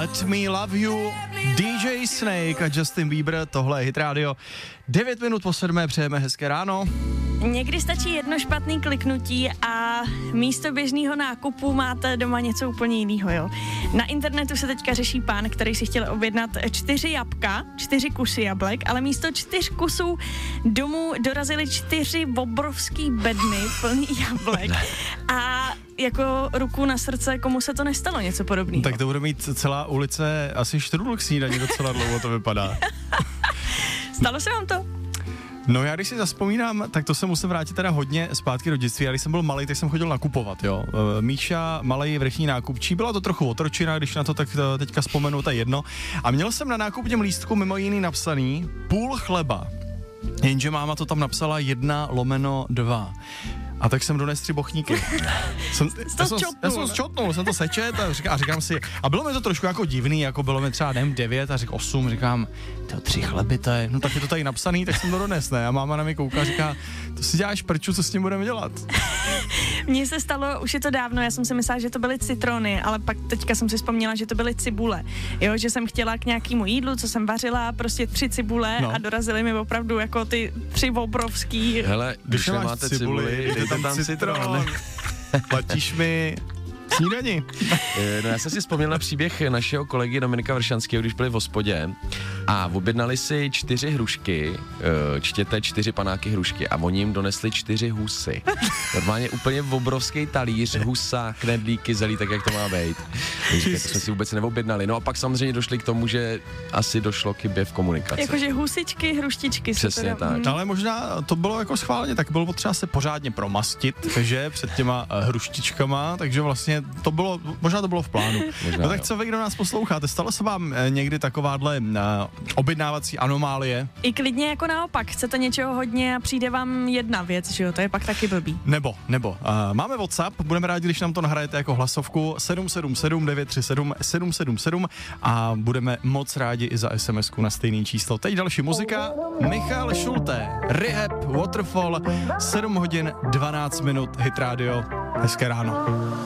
Let Me Love You, DJ Snake a Justin Bieber, tohle je Hit Radio. 9 minut po 7, přejeme hezké ráno. Někdy stačí jedno špatný kliknutí a místo běžného nákupu máte doma něco úplně jiného, jo. Na internetu se teďka řeší pán, který si chtěl objednat 4 jabka, 4 kusy jablek, ale místo 4 kusů domů dorazily 4 obrovský bedny plný jablek. A jako ruku na srdce, komu se to nestalo něco podobného. Tak to bude mít celá ulice asi štrůdl k snídani, docela dlouho to vypadá. Stalo se vám to? No já když si zazpomínám, tak to se musím vrátit teda hodně zpátky do dětství. Já když jsem byl malej, tak jsem chodil nakupovat, jo. Míša, malej vrchní nákupčí, byla to trochu otročina, když na to tak teďka vzpomenu, to je jedno. A měl jsem na nákupním lístku mimo jiný napsaný půl chleba. Jenže máma to tam napsala 1/2. A tak jsem dones 3 bochníky. Já jsem zčotnul, jsem to sečet a říkám si, a bylo mi to trošku jako divný, jako bylo mi třeba 9 a řekl 8, říkám, to 3 chleby, to je, no tak je to tady napsaný, tak jsem to dones, ne? A máma na mě kouká a říká, to si děláš prču, co s tím budeme dělat? Mně se stalo, už je to dávno, já jsem si myslela, že to byly citrony, ale pak teďka jsem si vzpomněla, že to byly cibule. Jo, že jsem chtěla k nějakému jídlu, co jsem vařila, prostě 3 cibule a dorazily mi opravdu jako ty 3 obrovský. Hele, když nemáte cibuli, dejte tam citron. Platíš mi snídani. No já jsem si vzpomněl na příběh našeho kolegy Dominika Vršanského, když byli v hospodě a objednali si 4 hrušky, čtěte 4 panáky hrušky a oni jim donesli 4 husy. Normálně úplně obrovský talíř, husa, knedlíky, zelí, tak jak to má být. To jsme si vůbec neobjednali. No a pak samozřejmě došli k tomu, že asi došlo k chybě v komunikaci. Jakože husičky, hruštičky. Přesně tak. Ale možná to bylo jako schválně, tak bylo potřeba se pořádně promastit, že před těma hruštičkama, takže vlastně to bylo, možná to bylo v plánu. Možná, no tak co vy, kdo nás posloucháte, stalo se vám někdy takováhle objednávací anomálie? I klidně jako naopak, chcete něčeho hodně a přijde vám jedna věc, že jo, to je pak taky blbý. Nebo. Máme WhatsApp, budeme rádi, když nám to nahrajete jako hlasovku 777 937 777 a budeme moc rádi i za SMS-ku na stejný číslo. Teď další muzika, Michal Schulte, Rehab, Waterfall, 7 hodin 12 minut, Hit Radio, hezké ráno.